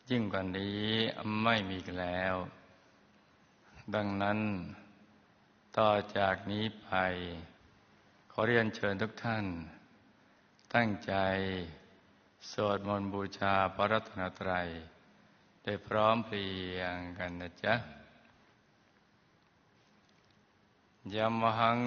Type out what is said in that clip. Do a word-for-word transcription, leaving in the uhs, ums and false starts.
ยิ่งกว่านี้ไม่มีอีกแล้วดังนั้นต่อจากนี้ไปขอเรียนเชิญทุกท่านตั้งใจสวดมนต์บูชาพระรัตนตรัยโดยพร้อมเพรียงกันนะจ๊ะยัมหัง